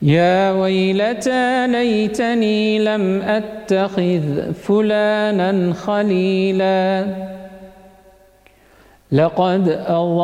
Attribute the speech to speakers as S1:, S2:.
S1: يا ويلتى ليتني لم أتخذ فلانا خليلا لقد